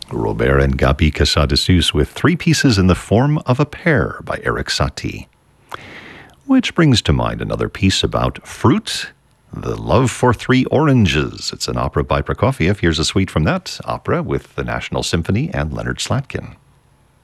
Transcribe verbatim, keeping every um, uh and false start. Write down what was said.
Robert and Gabi Casadessus with Three Pieces in the Form of a Pear by Erik Satie. Which brings to mind another piece about fruit, The Love for Three Oranges. It's an opera by Prokofiev. Here's a suite from that opera with the National Symphony and Leonard Slatkin.